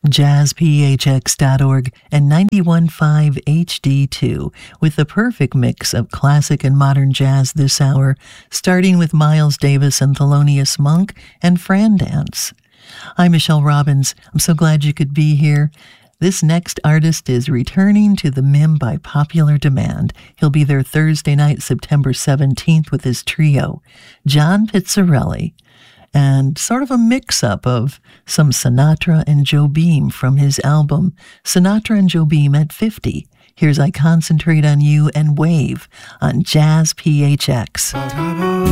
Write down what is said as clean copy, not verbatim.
jazzphx.org and 91.5 HD2 with the perfect mix of classic and modern jazz this hour, starting with Miles Davis and Thelonious Monk and Fran Dance. I'm Michelle Robbins. I'm so glad you could be here. This next artist is returning to the MIM by popular demand. He'll be there Thursday night, September 17th with his trio, John Pizzarelli, and sort of a mix-up of some Sinatra and Jobim from his album, Sinatra and Jobim at 50. Here's I Concentrate on You and Wave on Jazz PHX.